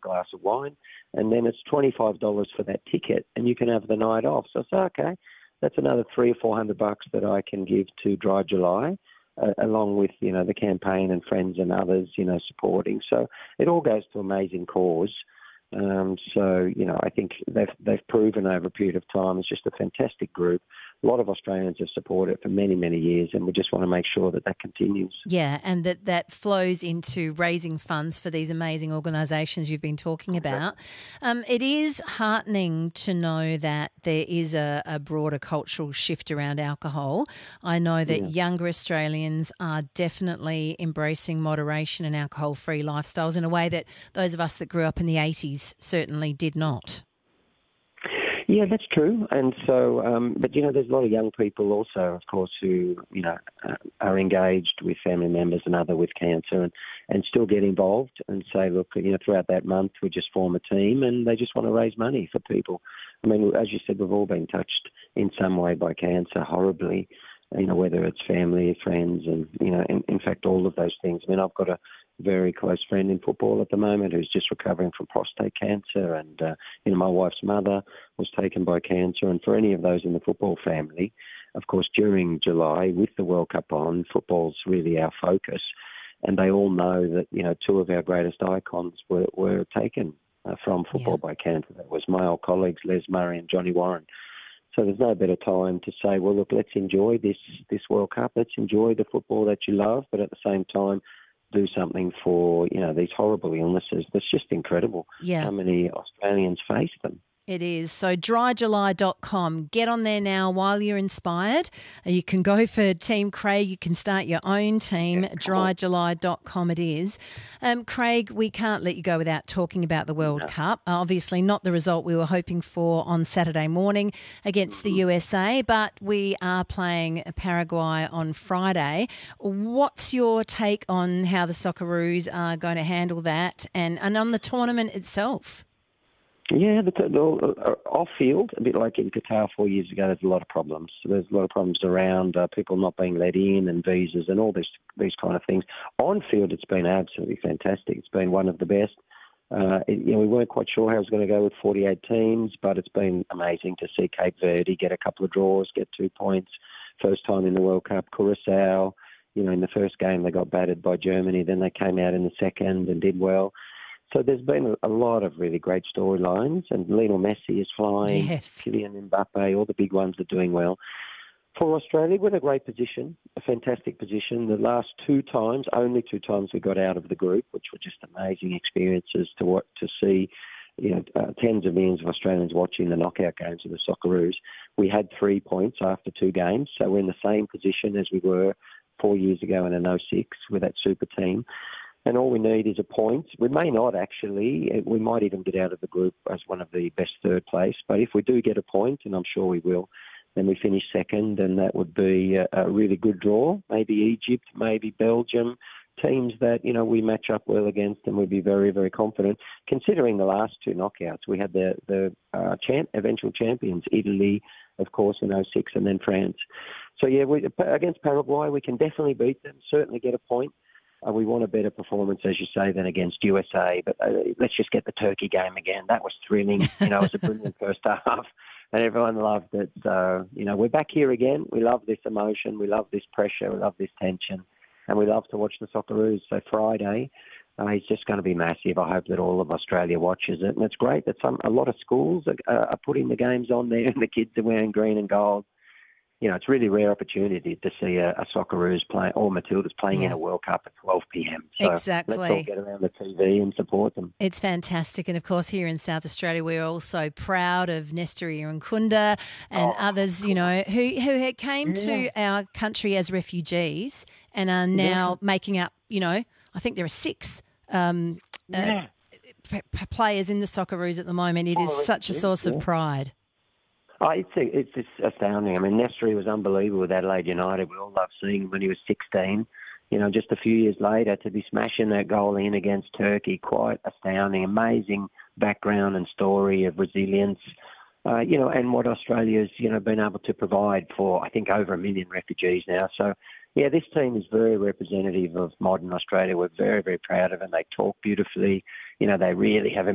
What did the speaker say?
glass of wine, and then it's $25 for that ticket, and you can have the night off. So I say, okay, that's another $300 or $400 that I can give to Dry July, along with, the campaign and friends and others, supporting. So it all goes to amazing cause. I think they've proven over a period of time. It's just a fantastic group. A lot of Australians have supported it for many, many years, and we just want to make sure that continues. Yeah, and that flows into raising funds for these amazing organisations you've been talking about. It is heartening to know that there is a broader cultural shift around alcohol. I know that younger Australians are definitely embracing moderation and alcohol-free lifestyles in a way that those of us that grew up in the 80s certainly did not. Yeah, that's true. And so, but there's a lot of young people also, of course, who, are engaged with family members and other with cancer and still get involved and say, look, throughout that month we just form a team and they just want to raise money for people. I mean, as you said, we've all been touched in some way by cancer horribly, whether it's family, friends, and, in fact, all of those things. I mean, I've got a very close friend in football at the moment who's just recovering from prostate cancer, and my wife's mother was taken by cancer. And for any of those in the football family, of course, during July with the World Cup on, football's really our focus, and they all know that two of our greatest icons were taken from football by cancer. That was my old colleagues Les Murray and Johnny Warren. So there's no better time to say, well, look, let's enjoy this World Cup, let's enjoy the football that you love, but at the same time do something for, these horrible illnesses. That's just incredible how many Australians face them. It is. So dryjuly.com. Get on there now while you're inspired. You can go for Team Craig. You can start your own team. Dryjuly.com it is. Craig, we can't let you go without talking about the World Cup. Obviously not the result we were hoping for on Saturday morning against the USA, but we are playing Paraguay on Friday. What's your take on how the Socceroos are going to handle that and on the tournament itself? Yeah, the off-field, a bit like in Qatar 4 years ago, there's a lot of problems. There's a lot of problems around people not being let in and visas and all these kind of things. On-field, it's been absolutely fantastic. It's been one of the best. We weren't quite sure how it was going to go with 48 teams, but it's been amazing to see Cape Verde get a couple of draws, get 2 points. First time in the World Cup. Curaçao, in the first game they got battered by Germany. Then they came out in the second and did well. So there's been a lot of really great storylines, and Lionel Messi is flying, Kylian Mbappe, all the big ones are doing well. For Australia, we're in a great position, a fantastic position. The last only two times we got out of the group, which were just amazing experiences to see, tens of millions of Australians watching the knockout games of the Socceroos. We had 3 points after 2 games, so we're in the same position as we were 4 years ago in an 06 with that super team. And all we need is a point. We may not actually. We might even get out of the group as one of the best third place. But if we do get a point, and I'm sure we will, then we finish second, and that would be a really good draw. Maybe Egypt, maybe Belgium, teams that, we match up well against, and we'd be very, very confident. Considering the last 2 knockouts, we had the eventual champions, Italy, of course, in 06, and then France. So, against Paraguay, we can definitely beat them, certainly get a point. We want a better performance, as you say, than against USA. But let's just get the Turkey game again. That was thrilling. It was a brilliant first half, and everyone loved it. So, we're back here again. We love this emotion. We love this pressure. We love this tension. And we love to watch the Socceroos. So Friday is just going to be massive. I hope that all of Australia watches it. And it's great that a lot of schools are putting the games on there, and the kids are wearing green and gold. It's really rare opportunity to see a Socceroos play or Matildas playing in a World Cup at 12 p.m. So exactly. Let's all get around the TV and support them. It's fantastic. And, of course, here in South Australia, we're also proud of Nestor Irankunda and others, who came to our country as refugees and are now making up, I think there are 6 players in the Socceroos at the moment. It is such a source of pride. It's just astounding. I mean, Nestor was unbelievable with Adelaide United. We all loved seeing him when he was 16. Just a few years later to be smashing that goal in against Turkey, quite astounding, amazing background and story of resilience, and what Australia's, been able to provide for, I think, over 1 million refugees now. So, this team is very representative of modern Australia. We're very, very proud of them. They talk beautifully. They really have a